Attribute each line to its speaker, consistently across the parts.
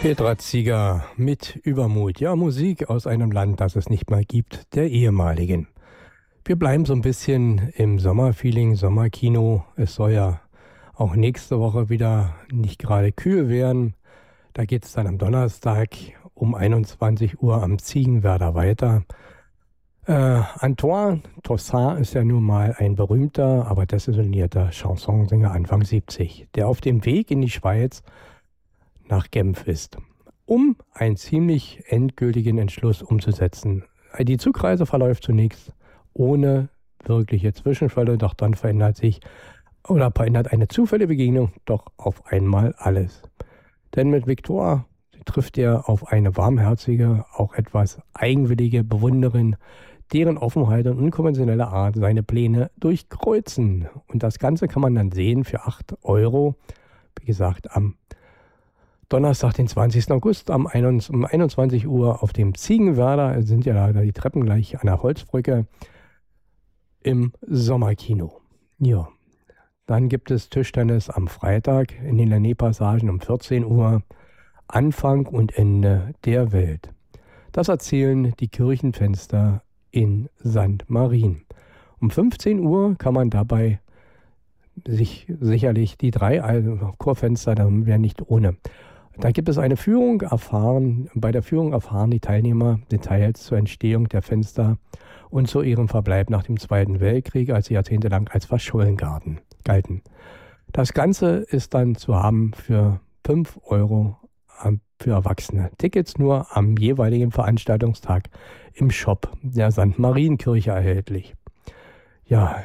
Speaker 1: Petra Zieger mit Übermut. Ja, Musik aus einem Land, das es nicht mehr gibt, der ehemaligen. Wir bleiben so ein bisschen im Sommerfeeling, Sommerkino. Es soll ja auch nächste Woche wieder nicht gerade kühl werden. Da geht es dann am Donnerstag um 21 Uhr am Ziegenwerder weiter. Antoine Toussaint ist ja nun mal ein berühmter, aber desillusionierter Chansonsänger Anfang 70, der auf dem Weg in die Schweiz nach Genf ist, um einen ziemlich endgültigen Entschluss umzusetzen. Die Zugreise verläuft zunächst ohne wirkliche Zwischenfälle, doch dann verändert eine zufällige Begegnung doch auf einmal alles. Denn mit Victoire trifft er auf eine warmherzige, auch etwas eigenwillige Bewunderin, deren Offenheit und unkonventionelle Art seine Pläne durchkreuzen. Und das Ganze kann man dann sehen für 8 Euro, wie gesagt, am Donnerstag, den 20. August um 21 Uhr auf dem Ziegenwerder, sind ja leider die Treppen gleich an der Holzbrücke, im Sommerkino. Ja, dann gibt es Tischtennis am Freitag in den Lanné-Passagen um 14 Uhr. Anfang und Ende der Welt. Das erzählen die Kirchenfenster in St. Marien. Um 15 Uhr kann man dabei sich sicherlich die 3 Chorfenster, da wäre nicht ohne. Da gibt es eine Führung bei der Führung erfahren die Teilnehmer Details zur Entstehung der Fenster und zu ihrem Verbleib nach dem Zweiten Weltkrieg, als sie jahrzehntelang als verschollen galten. Das Ganze ist dann zu haben für 5 Euro für Erwachsene. Tickets nur am jeweiligen Veranstaltungstag im Shop der St. Marienkirche erhältlich. Ja,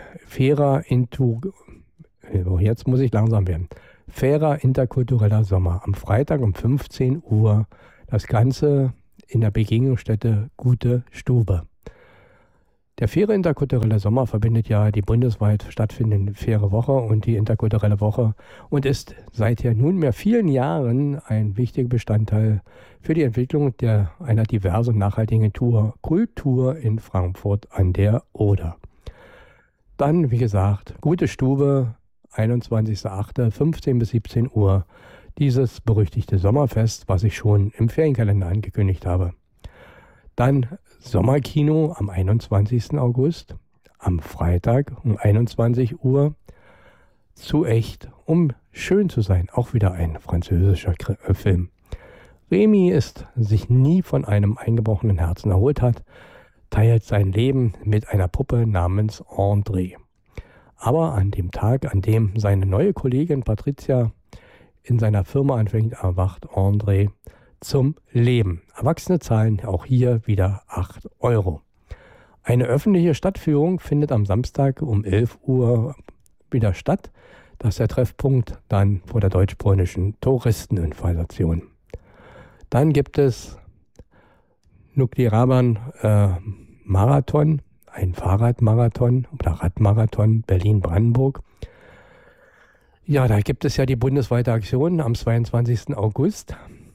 Speaker 1: jetzt muss ich langsam werden. Fairer interkultureller Sommer am Freitag um 15 Uhr. Das Ganze in der Begegnungsstätte Gute Stube. Der faire interkulturelle Sommer verbindet ja die bundesweit stattfindende faire Woche und die interkulturelle Woche und ist seither nunmehr vielen Jahren ein wichtiger Bestandteil für die Entwicklung einer diversen nachhaltigen Kultur in Frankfurt an der Oder. Dann, wie gesagt, Gute Stube, 21.08., 15 bis 17 Uhr, dieses berüchtigte Sommerfest, was ich schon im Ferienkalender angekündigt habe. Dann Sommerkino am 21. August, am Freitag um 21 Uhr, zu echt, um schön zu sein. Auch wieder ein französischer Film. Remy ist sich nie von einem eingebrochenen Herzen erholt hat, teilt sein Leben mit einer Puppe namens André. Aber an dem Tag, an dem seine neue Kollegin Patricia in seiner Firma anfängt, erwacht André zum Leben. Erwachsene zahlen auch hier wieder 8 Euro. Eine öffentliche Stadtführung findet am Samstag um 11 Uhr wieder statt. Das ist der Treffpunkt dann vor der deutsch-polnischen Touristeninformation. Dann gibt es Nuklearaban Marathon, ein Fahrradmarathon oder Radmarathon Berlin-Brandenburg. Ja, da gibt es ja die bundesweite Aktion am 22. August.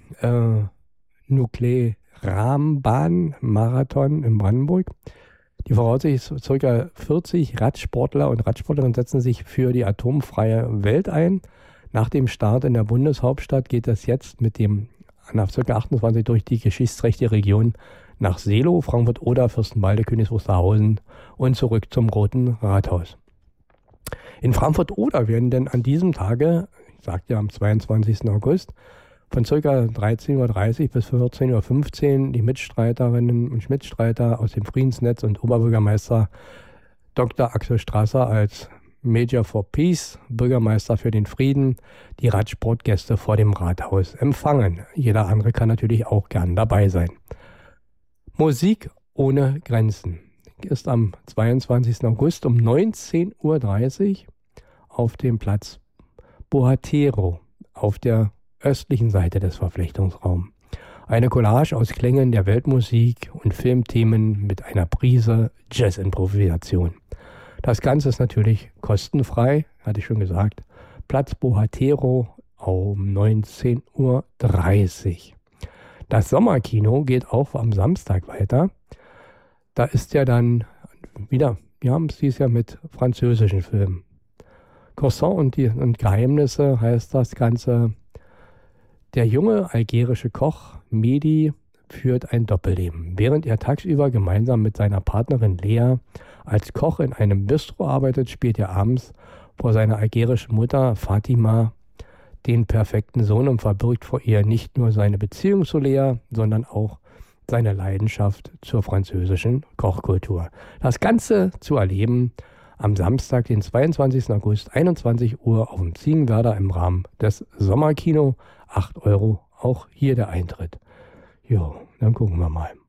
Speaker 1: Nuklearambahn-Marathon in Brandenburg. Die voraussichtlich ca. 40 Radsportler und Radsportlerinnen setzen sich für die atomfreie Welt ein. Nach dem Start in der Bundeshauptstadt geht es jetzt mit dem nach ca. 28 durch die geschichtsträchtige Region nach Seelow, Frankfurt-Oder, Fürstenwalde, Königs Wusterhausen und zurück zum Roten Rathaus. In Frankfurt-Oder werden denn an diesem Tage, ich sagte ja am 22. August, von ca. 13.30 Uhr bis 14.15 Uhr die Mitstreiterinnen und Mitstreiter aus dem Friedensnetz und Oberbürgermeister Dr. Axel Strasser als Major for Peace, Bürgermeister für den Frieden, die Radsportgäste vor dem Rathaus empfangen. Jeder andere kann natürlich auch gern dabei sein. Musik ohne Grenzen ist am 22. August um 19.30 Uhr auf dem Platz Bohatero auf der östlichen Seite des Verflechtungsraums. Eine Collage aus Klängen der Weltmusik und Filmthemen mit einer Prise Jazz-Improvisation. Das Ganze ist natürlich kostenfrei, hatte ich schon gesagt. Platz Bohatero um 19.30 Uhr. Das Sommerkino geht auch am Samstag weiter. Da ist ja dann wieder, wir haben es dieses Jahr mit französischen Filmen. Croissant und Geheimnisse heißt das Ganze. Der junge algerische Koch Mehdi führt ein Doppelleben. Während er tagsüber gemeinsam mit seiner Partnerin Lea als Koch in einem Bistro arbeitet, spielt er abends vor seiner algerischen Mutter Fatima den perfekten Sohn und verbirgt vor ihr nicht nur seine Beziehung zu Lea, sondern auch seine Leidenschaft zur französischen Kochkultur. Das Ganze zu erleben am Samstag, den 22. August, 21 Uhr auf dem Ziegenwerder im Rahmen des Sommerkino. 8 Euro, auch hier der Eintritt. Jo, dann gucken wir mal.